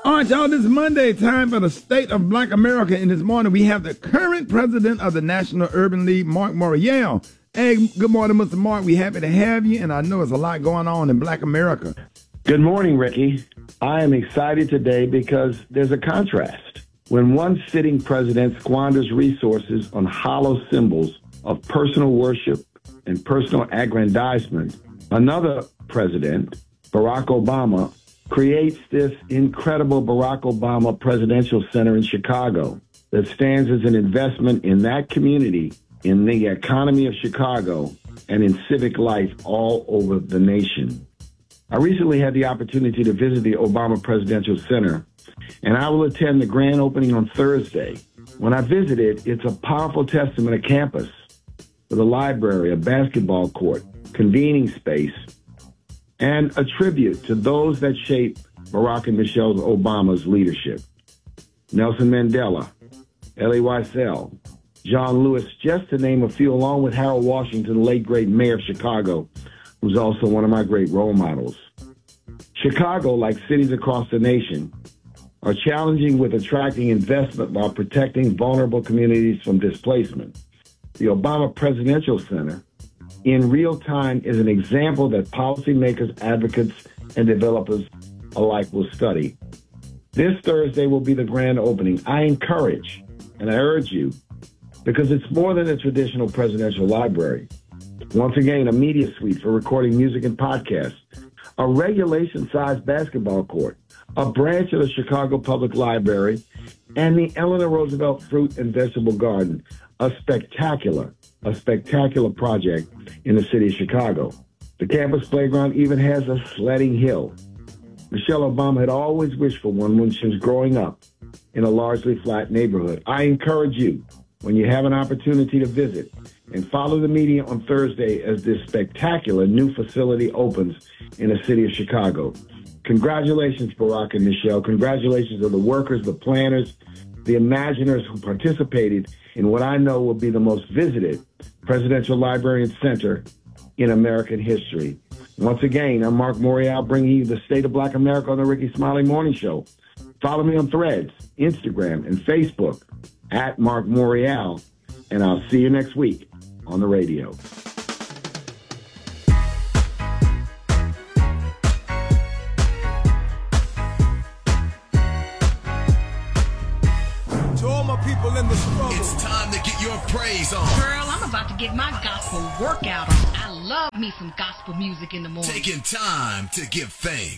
All right, y'all, this is Monday, time for the State of Black America. And this morning, we have the current president of the National Urban League, Mark Morial. Hey, good morning, Mr. Mark. We're happy to have you, and I know there's a lot going on in Black America. Good morning, Ricky. I am excited today because there's a contrast. When one sitting president squanders resources on hollow symbols of personal worship and personal aggrandizement, another president, Barack Obama, creates this incredible Barack Obama Presidential Center in Chicago that stands as an investment in that community, in the economy of Chicago, and in civic life all over the nation. I recently had the opportunity to visit the Obama Presidential Center, and I will attend the grand opening on Thursday. When I visited, it's a powerful testament of campus with a library, a basketball court, convening space, and a tribute to those that shaped Barack and Michelle Obama's leadership. Nelson Mandela, Elie Wiesel, John Lewis, just to name a few, along with Harold Washington, the late great mayor of Chicago, who's also one of my great role models. Chicago, like cities across the nation, are challenging with attracting investment while protecting vulnerable communities from displacement. The Obama Presidential Center, in real time, is an example that policymakers, advocates, and developers alike will study. This Thursday will be the grand opening. I encourage and I urge you, because it's more than a traditional presidential library. Once again, a media suite for recording music and podcasts, a regulation-sized basketball court, a branch of the Chicago Public Library, and the Eleanor Roosevelt Fruit and Vegetable Garden, a spectacular project in the city of Chicago. The campus playground even has a sledding hill. Michelle Obama had always wished for one when she was growing up in a largely flat neighborhood. I encourage you, when you have an opportunity to visit, and follow the media on Thursday as this spectacular new facility opens in the city of Chicago. Congratulations, Barack and Michelle. Congratulations to the workers, the planners, the imaginers who participated in what I know will be the most visited presidential library and center in American history. Once again, I'm Mark Morial, bringing you the State of Black America on the Ricky Smiley Morning Show. Follow me on Threads, Instagram, and Facebook at Mark Morial, and I'll see you next week on the radio. People in the struggle. It's time to get your praise on. Girl, I'm about to get my gospel workout on. I love me some gospel music in the morning. Taking time to give thanks.